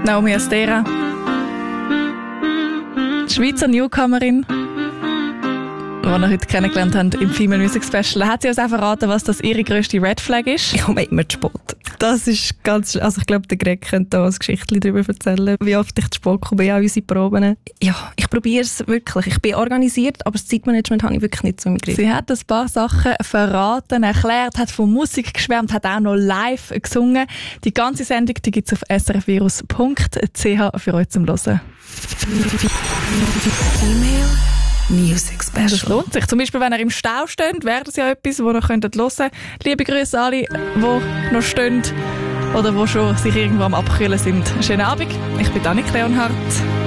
Naomi Astera. Schweizer Newcomerin, die wir heute kennengelernt haben im Female Music Special. Hat sie uns auch verraten, was das ihre grösste Red Flag ist? Ich komme immer zu spät. Das ist ganz, also ich glaube, der Greg könnte da ein Geschichtchen darüber erzählen, wie oft ich zu spät komme, ja, unsere Proben. Ja, ich probiere es wirklich. Ich bin organisiert, aber das Zeitmanagement habe ich wirklich nicht so im Griff. Sie hat ein paar Sachen verraten, erklärt, hat von Musik geschwärmt, hat auch noch live gesungen. Die ganze Sendung gibt es auf srfvirus.ch für euch zum Hören. Female Music Special. Das lohnt sich. Zum Beispiel, wenn ihr im Stau steht, wäre das ja etwas, wo ihr hören könnt. Liebe Grüße alle, die noch stehen oder die schon sich irgendwo am Abkühlen sind. Schönen Abend. Ich bin Annik Leonhardt.